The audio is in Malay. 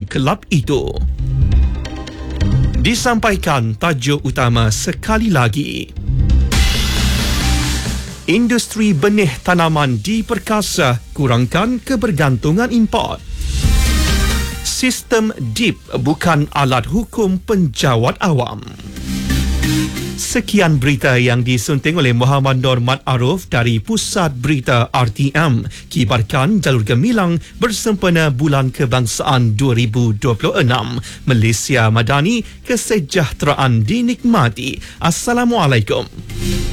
kelab itu. Disampaikan tajuk utama sekali lagi. Industri benih tanaman diperkasa, kurangkan kebergantungan import. Sistem DIP bukan alat hukum penjawat awam. Sekian berita yang disunting oleh Muhammad Nur Mat Aruf dari Pusat Berita RTM. Kibarkan jalur gemilang bersempena Bulan Kebangsaan 2026. Malaysia Madani, kesejahteraan dinikmati. Assalamualaikum.